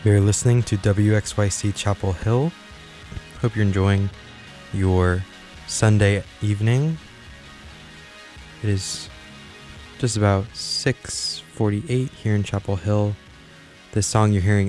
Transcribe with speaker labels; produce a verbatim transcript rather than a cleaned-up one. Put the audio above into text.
Speaker 1: You're listening to W X Y C Chapel Hill. Hope you're enjoying your Sunday evening. It is just about six forty-eight here in Chapel Hill. This song you're hearing